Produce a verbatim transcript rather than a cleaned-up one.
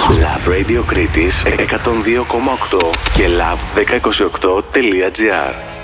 Love Radio Κρήτης εκατόν δύο κόμμα οκτώ και love εκατόν είκοσι οκτώ τελεία τζι άρ.